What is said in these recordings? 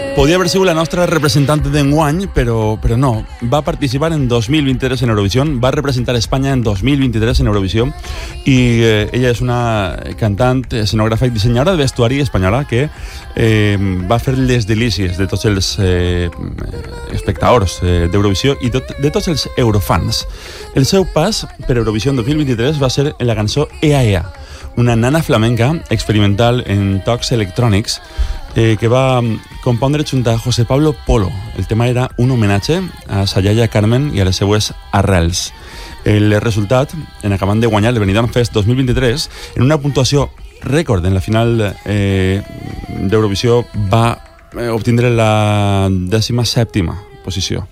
Podia haver sigut la nostra representant d'enguany, però no. Va participar en 2023 en Eurovisió, va representar Espanya en 2023 en Eurovisió i ella és una cantant, escenògrafa i dissenyadora de vestuari espanyola que va fer les delícies de tots els espectadors d'Eurovisió i de tots els eurofans. El seu pas per Eurovisió en 2023 va ser en la cançó Ea Ea, una nana flamenca experimental en tocs electrònics que va compondre junt a José Pablo Polo. El tema era un homenatge a sa iaia Carmen i a les seues arrels. El resultat, en acabant de guanyar el Benidorm Fest 2023, en una puntuació rècord en la final d'Eurovisió, va obtindre la 17ª posició.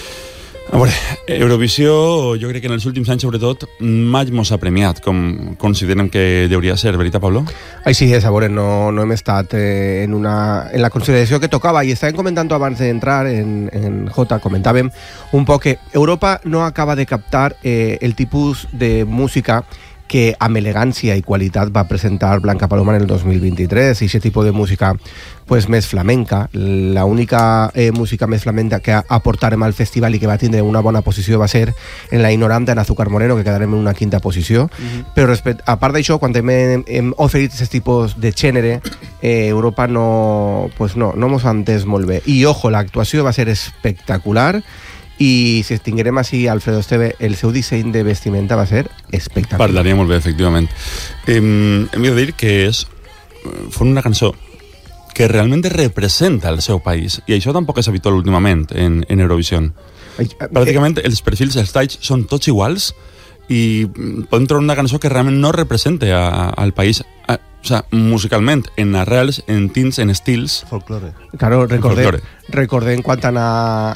A veure, Eurovisió, jo crec que en els últims anys, sobretot, mai mos ha premiat, com considerem que hauria de ser, veritat, Pablo? Així és, a veure, no hem estat en la consideració que tocava, i estàvem comentant abans d'entrar en Jota, comentàvem un poc que Europa no acaba de captar el tipus de música que amb elegància i qualitat va presentar Blanca Paloma en el 2023, i aquest tipus de música pues, més flamenca. L'única música més flamenca que aportarem al festival i que va tindre una bona posició va ser en la Ignorante en Azúcar Moreno, que quedarem en una 5ª posició. Però a part d'això, quan hem oferit aquest tipus de gènere, Europa no mos ha entès molt bé. I ojo, l'actuació va ser espectacular, i si tinguérem així Alfredo Esteve, el seu disseny de vestimenta va ser espectacular. Parlaria molt bé, efectivament. Hem de dir que fon una cançó que realment representa el seu país, i això tampoc és habitual últimament en Eurovisió. Pràcticament els perfils, els talls són tots iguals, i podem trobar una cançó que realment no representa al país, o sea, musicalment, en arrels, en tints, en estils. Folklore. Claro, recordem quan anar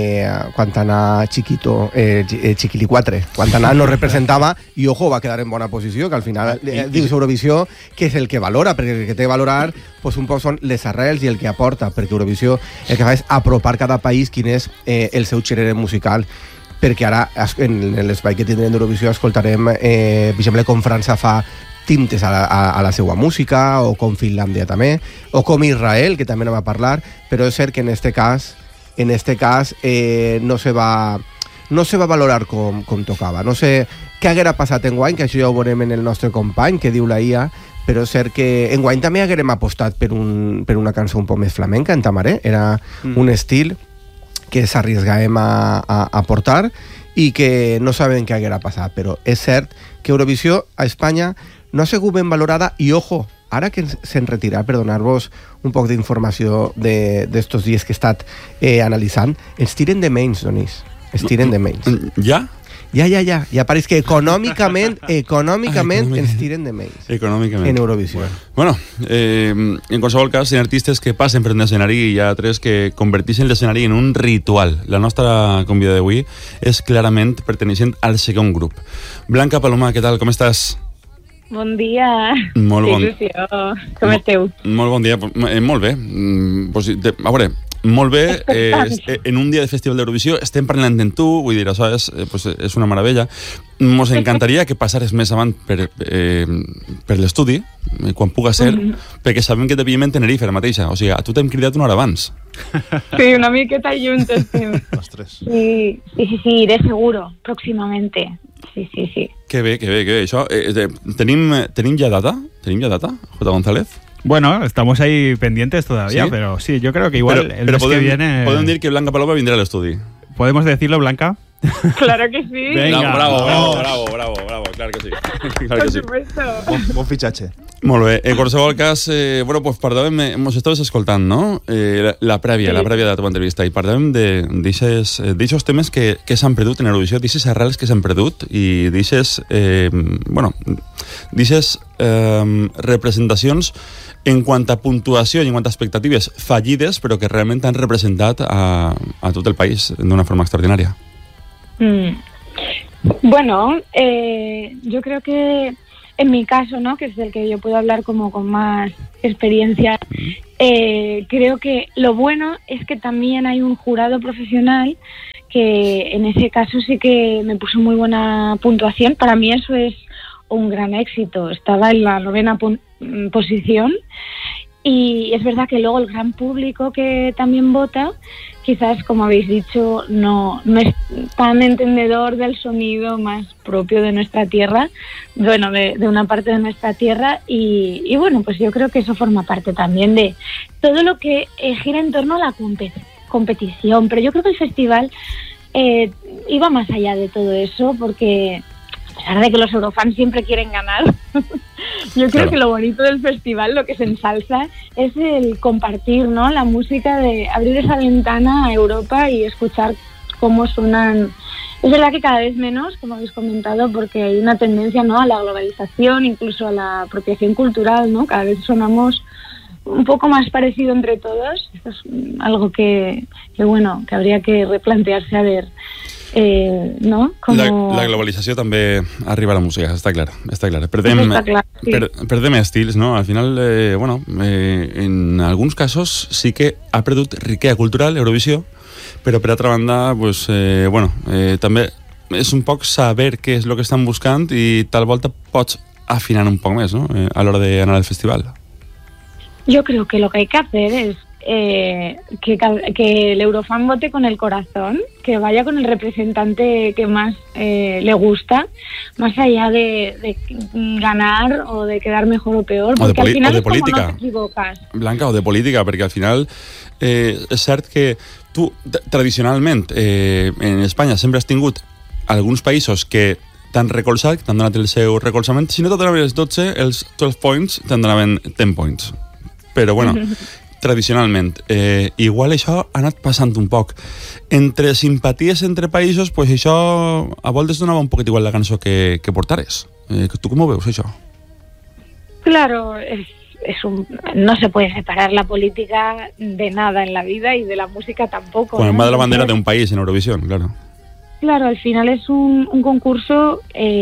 Chiquito, Chiquilicuatre, quan anar no representava, i ojo, va quedar en bona posició, que al final dius Eurovisió, que és el que valora, perquè el que té de valorar pues, un poc són les arrels i el que aporta, perquè Eurovisió el que fa és apropar cada país quin és el seu gènere musical, perquè ara en l'espai que tindrem d'Eurovisió escoltarem, per exemple, com França fa tintes a la seva música, o com Finlàndia també, o com Israel, que també no va parlar, però és cert que en este cas no se va valorar com tocava. No sé què haguera passat enguany, que això ja ho veurem en el nostre company, que diu la IA, però és cert que enguany també haguérem apostat per una cançó un poc més flamenca, en Tamaré. Era un estil que s'arrisgàvem a portar i que no sabem què haguera passat, però és cert que Eurovisió a Espanya no ha sigut ben valorada, i ojo, ara que se'n retira, per donar-vos un poc d'informació d'estos dies que he estat analitzant, ens tiren de menys, Donís. Es tiren de menys. Ja? Ja pareix que econòmicament ens tiren de menys. Econòmicament. En Eurovisió. Bueno, en qualsevol cas, hi ha artistes que passen per un escenari i hi ha altres que converteixen l'escenari en un ritual. La nostra convidada d'avui és clarament perteneixent al segon grup. Blanca Paloma, què tal? Com estàs? Bon dia. Molt bon dia. Com esteu? Molt bon dia. Molt bé. A veure, molt bé. En un dia de Festival d'Eurovisió estem parlant amb tu, vull dir, això és una meravella. Mos encantaria que passares més avant per l'estudi, quan puga ser, perquè sabem que te veiem en Tenerife ara mateixa. O sigui, a tu t'hem cridat una hora abans. Sí, una miqueta junts estem. Ostres. Sí, iré seguro, próximamente. Sí. Que bé. Això, tenim ja data? Jota González? Bueno, estamos ahí pendientes todavía, ¿sí? Pero sí, yo creo que igual el mes que viene... ¿Podemos decir que Blanca Paloma vendrá al estudio? ¿Podemos decirlo, Blanca? Claro que sí. Venga. Bravo, claro que sí. Por supuesto. Bon fitxatge. Molt bé. En qualsevol cas, pues parlàvem, mos estaves escoltant, no? La prèvia de la teva entrevista, i parlàvem d'aixòs temes que s'han perdut en Eurovisió, d'aixes arrels que s'han perdut, i d'aixes representacions en quant a puntuació i en quant a expectatives fallides, però que realment han representat a tot el país d'una forma extraordinària. Bueno, yo creo que en mi caso, ¿no?, que es del que yo puedo hablar como con más experiencia, creo que lo bueno es que también hay un jurado profesional que en ese caso sí que me puso muy buena puntuación. Para mí eso es un gran éxito. Estaba en la 9ª posición Y es verdad que luego el gran público que también vota, quizás, como habéis dicho, no es tan entendedor del sonido más propio de nuestra tierra, bueno, de una parte de nuestra tierra, y bueno, pues yo creo que eso forma parte también de todo lo que gira en torno a la competición, pero yo creo que el festival iba más allá de todo eso, porque a pesar de que los eurofans siempre quieren ganar, yo creo que lo bonito del festival, lo que se ensalza, es el compartir, ¿no? La música, de abrir esa ventana a Europa y escuchar cómo suenan. Es verdad que cada vez menos, como habéis comentado, porque hay una tendencia, ¿no?, a la globalización, incluso a la apropiación cultural, ¿no? Cada vez sonamos un poco más parecido entre todos. Esto es algo que bueno, que habría que replantearse, a ver, no? Como... La globalització també arriba a la música, està clar. Perdem estils, no? Al final, en alguns casos sí que ha perdut riquesa cultural Eurovisió, però per altra banda, pues, també és un poc saber què és el que estan buscant i tal volta pots afinar un poc més, no? A l'hora d'anar al festival. Yo creo que lo que hay que hacer es que el Eurofan vote con el corazón, que vaya con el representante que más le gusta, más allá de ganar o de quedar mejor o peor, porque al final es como no te equivocas. Blanca, o de política, perquè al final és cert que tu, tradicionalment, en Espanya sempre has tingut alguns països que t'han recolzat, t'han donat el seu recolzament. Si no te donaven els 12, els 12 points te'n donaven 10 points. Però bueno, tradicionalment, igual això ha anat passant un poc. Entre simpaties entre països, pues això a voltes donava un poquet igual la cançó que portares. Tu com ho veus, això? Claro, no se puede separar la política de nada en la vida y de la música tampoco. Bueno, va de la bandera de un país en Eurovisión, claro. Claro, al final es un concurso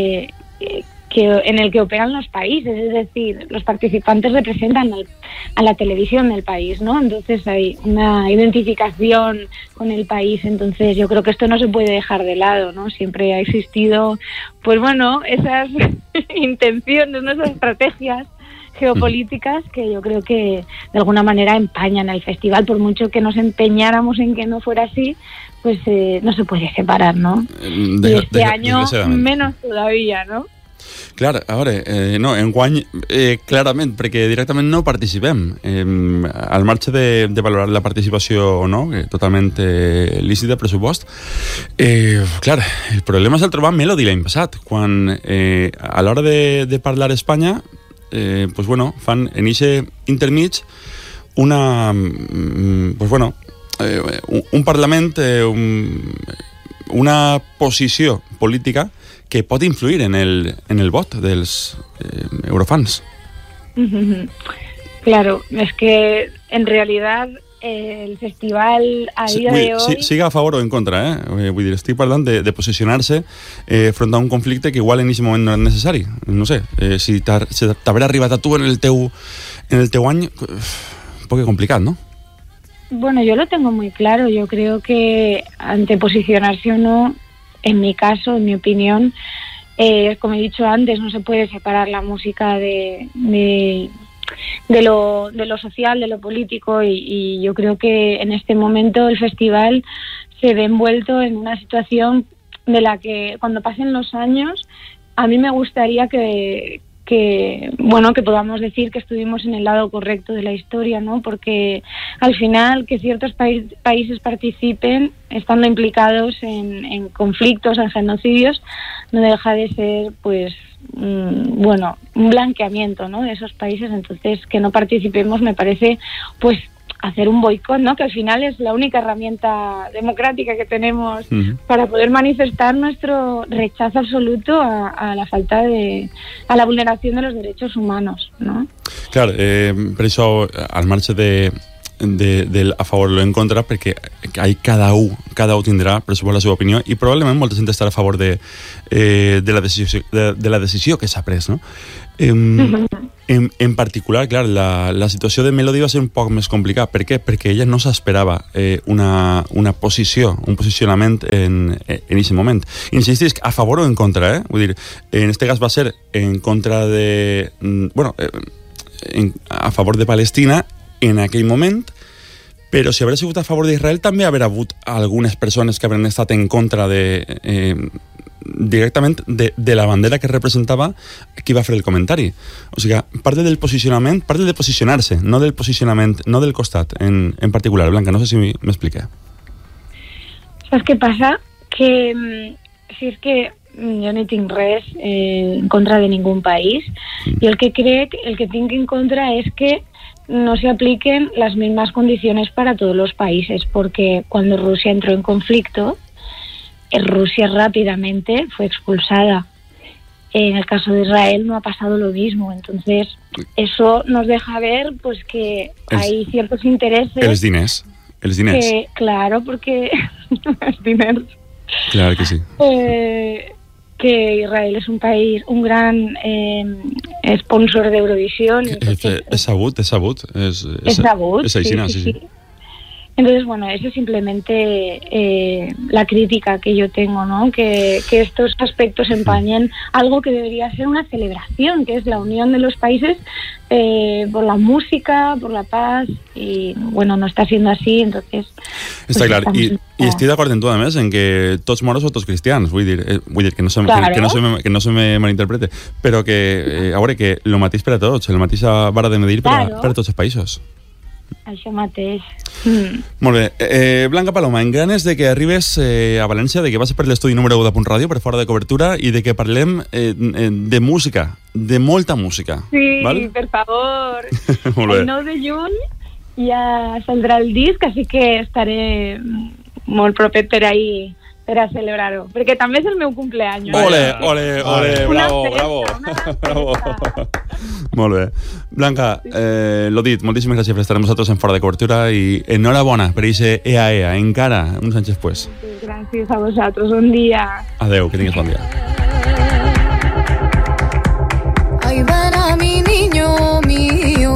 en el que operan los países, es decir, los participantes representan a la televisión del país, ¿no? Entonces hay una identificación con el país, entonces yo creo que esto no se puede dejar de lado, ¿no? Siempre ha existido, pues bueno, esas intenciones, ¿no?, esas estrategias geopolíticas que yo creo que de alguna manera empañan el festival, por mucho que nos empeñáramos en que no fuera así, pues no se puede separar, ¿no? Y este año menos todavía, ¿no? Clar, a veure, no, enguany clarament, perquè directament no participem. Al marge de valorar la participació o no, totalment lícita, pressupost, clar, el problema és el trobar Melody l'any passat, quan a l'hora de parlar a Espanya, pues bueno, fan en ixe intermig una, pues bueno, un parlament, una posició política que pot influir en el vot dels eurofans. Claro, es que en realidad el festival a día de hoy... Siga a favor o en contra, vull dir, estic parlant de posicionar-se front a un conflicte que igual en aquest moment no és necessari. No sé, si t'haurà arribat a tu en el teu any, un poc complicat, ¿no? Bueno, yo lo tengo muy claro. Yo creo que ante posicionarse o no, en mi caso, en mi opinión, como he dicho antes, no se puede separar la música de lo social, de lo político, y yo creo que en este momento el festival se ve envuelto en una situación de la que cuando pasen los años a mí me gustaría que podamos decir que estuvimos en el lado correcto de la historia, ¿no? Porque al final que ciertos países participen estando implicados en conflictos, en genocidios, no deja de ser, pues, un blanqueamiento, ¿no?, de esos países. Entonces, que no participemos me parece, pues, hacer un boicot, ¿no?, que al final es la única herramienta democrática que tenemos para poder manifestar nuestro rechazo absoluto a la falta a la vulneración de los derechos humanos, ¿no? Clar, per això, al marge del a favor o en contra, perquè cada un tindrà, per suposo, la seva opinió, i probablement molta gent estarà a favor de la decisió que s'ha pres, no? En particular, clar, la situació de Melody va ser un poc més complicada. Per què? Perquè ella no s'esperava una posició, un posicionament en aquest moment. Insistis, a favor o en contra, Vull dir, en aquest cas va ser en contra de... a favor de Palestina en aquell moment, però si hagués sigut a favor d'Israel també haurà hagut algunes persones que haurien estat en contra directament de la bandera que representava qui va fer el comentari. O sigui, parle del posicionament, parle de posicionar-se, no del posicionament, no del costat en particular. Blanca, no sé si m'expliqué. Saps què passa? Que si és que jo no tinc res en contra de ningú país, y el que crec, el que tinc en contra es que no se apliquen las mismas condiciones para todos los países, porque cuando Rusia entró en conflicto, Rusia rápidamente fue expulsada. En el caso de Israel no ha pasado lo mismo, entonces eso nos deja ver pues que hay ciertos intereses. Els diners. Que, claro, porque els diners. Claro que sí. Que Israel es un país, un gran sponsor de Eurovisión. Es sabut. Es sabut, sí. Entonces, bueno, eso es simplemente la crítica que yo tengo, ¿no? Que estos aspectos empañen algo que debería ser una celebración, que es la unión de los países por la música, por la paz, y bueno, no está siendo así, entonces... Està clar, i estic d'acord amb tu, a més, en que tots moros o tots cristians, vull dir que no se me malinterprete, però que, a veure, que el mateix per a tots, la mateixa vara de medir per a tots els països. Això mateix. Molt bé. Blanca Paloma, en ganes de que arribes a València, de que vas per l'estudi número 1 de Punt Ràdio, per fora de cobertura, i de que parlem de música, de molta música. Sí, ¿vale? Per favor. Molt bé. El 9 de juny ja saldrà el disc, així que estaré molt proper per ahí per a celebrar-ho, perquè també és el meu cumpleaños. Ole, bravo. Molt bé. Blanca, lo dit, moltíssimes gràcies per estar amb nosaltres en Fora de Cobertura i enhorabona per ese EA, encara uns anys després. Gràcies a vosaltres, bon dia. Adeu, que tinguis bon dia. Ahí ven a mi niño mío.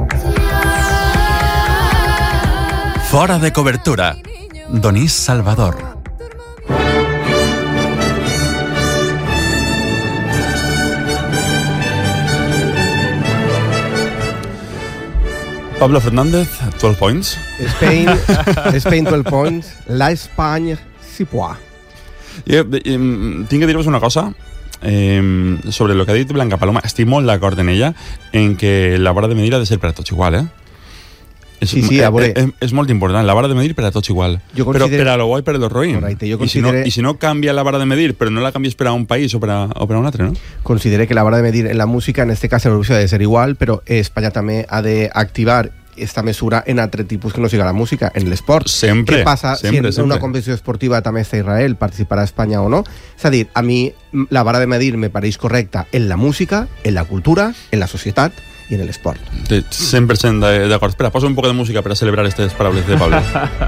Fora de Cobertura, Donís Salvador. Pablo Fernández, 12 points. Spain 12 points. La España si può. Tinc que dir-vos una cosa sobre el que ha dit Blanca Paloma. Estic molt d'acord en ella en que la vara de medir ha de ser per a tots igual, Sí, a veure. És molt important, la vara de medir per a tots igual. Però per a lo bo i per a lo roïn. I si no canvia la vara de medir, però no la canvies per a un país o per a un altre, ¿no? Considere que la vara de medir en la música, en este caso en Rusia, ha de ser igual, però Espanya també ha d'activar esta mesura en altre tipus que no siga la música, en l'esport. Sempre. Què passa si en una competició esportiva també està Israel, participarà Espanya o no? És a dir, a mi la vara de medir me pareix correcta en la música, en la cultura, en la societat i en l'esport. 100% d'acord. Espera, posa un poc de música per a celebrar aquestes paraules de Pablo.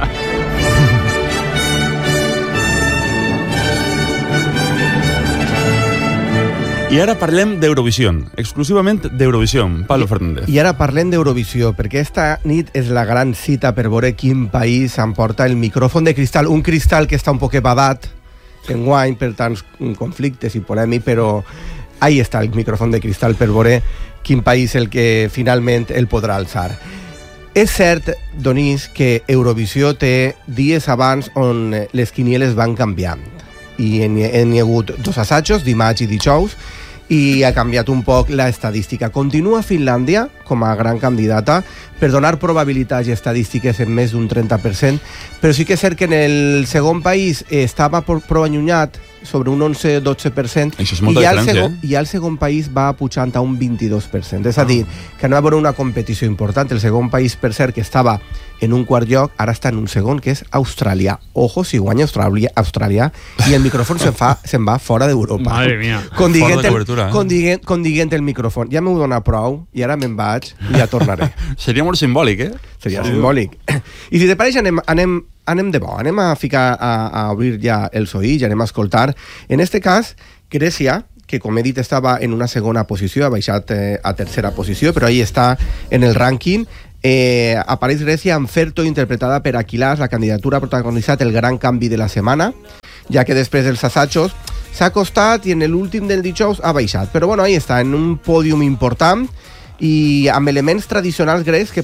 I ara parlem d'Eurovisió, exclusivament d'Eurovisió. Pablo Fernández. I ara parlem d'Eurovisió, perquè esta nit és la gran cita per veure quin país emporta el micròfon de cristal, un cristal que està un poc badat enguany per tants conflictes i polèmics, però ahí està el micròfon de cristal per veure quin país el que finalment el podrà alçar. És cert, Donís, que Eurovisió té dies abans on les quinieles van canviant. I hi ha hagut 2 assajos, dimarts i dijous, i ha canviat un poc la estadística. Continua Finlàndia com a gran candidata per donar probabilitats i estadístiques en més d'un 30%, però sí que és cert que en el segon país estava prou allunyat, sobre un 11-12%, això és molta diferència, i el segon país va pujant a un 22%. És a dir, que no va haver una competició important. El segon país, per cert, que estava en un quart lloc, ara està en un segon, que és Austràlia. Ojo, si guanya Austràlia, i el micròfon se'n va fora d'Europa. Madre mía. Condiguent el micròfon. Ja m'ho dona prou, i ara me'n vaig, i ja tornaré. Seria molt simbòlic, Seria simbòlic. I si te pareix, anem de bo, anem a ficar a obrir ja els oïts i anem a escoltar. En este cas, Grècia, que com he dit estava en una segona posició, ha baixat a tercera posició, però ahí està en el rànquing. Apareix Grècia amb Ferto, interpretada per Aquilàs. La candidatura ha protagonitzat el gran canvi de la setmana, ja que després dels assajos s'ha acostat i en l'últim del dijous ha baixat. Però bueno, ahí està, en un pòdium important. i amb elements tradicionals grecs que podem escoltar i que estem ja sentint de fons. Anem a escoltar la cançó grega. Certo. Certo. Ana, ja que després del Sassachos s'ha acostat i en l'últim del dijous ha baixat. Però bueno, ahí està, en un pòdium important i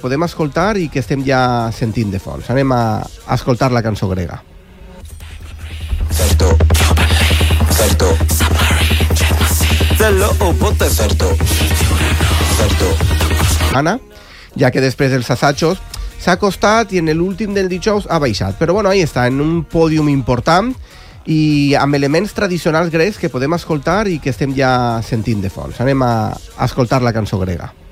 Certo. Certo. Zello o pote certo. Certo. Ana, ja que després del Sassachos s'ha acostat i en l'últim del dijous ha baixat. Però bueno, ahí està, en un pòdium important i amb elements tradicionals grecs que podem escoltar i que estem ja sentint de fons. Anem a escoltar la cançó grega.